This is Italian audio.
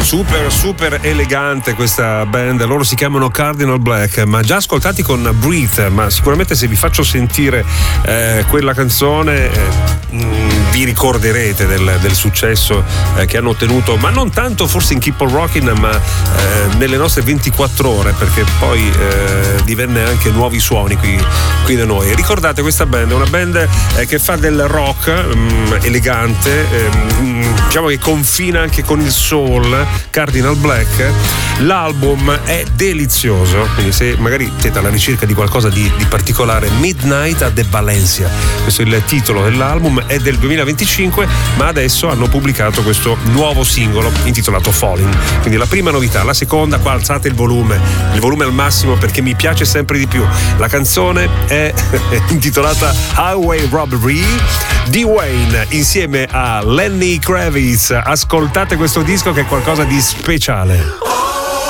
Super elegante questa band. Loro si chiamano Cardinal Black, ma già ascoltati con Breathe. Ma sicuramente se vi faccio sentire quella canzone vi ricorderete del successo che hanno ottenuto, ma non tanto forse in Keep on Rockin', ma nelle nostre 24 ore, perché poi divenne anche nuovi suoni qui da noi. Ricordate questa band? È una band che fa del rock elegante, diciamo che confina anche con il soul. Cardinal Black. L'album è delizioso, quindi se magari siete alla ricerca di qualcosa di particolare, Midnight at the Valencia, questo è il titolo dell'album, è del 2025, ma adesso hanno pubblicato questo nuovo singolo intitolato Falling. Quindi la prima novità. La seconda, qua alzate il volume al massimo perché mi piace sempre di più. La canzone è intitolata Highway Robbery di Wayne insieme a Lenny Kravitz. Ascoltate questo disco che è qualcosa di speciale.